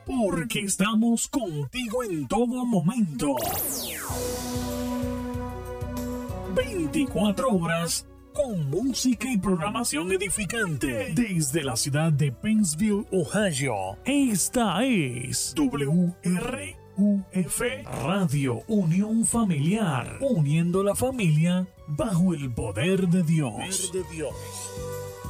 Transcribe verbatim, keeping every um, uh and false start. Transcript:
porque estamos contigo en todo momento. veinticuatro horas con música y programación edificante desde la ciudad de Pennsville, Ohio. Esta es W R U F, Radio Unión Familiar, uniendo la familia bajo el poder de Dios. Poder de Dios.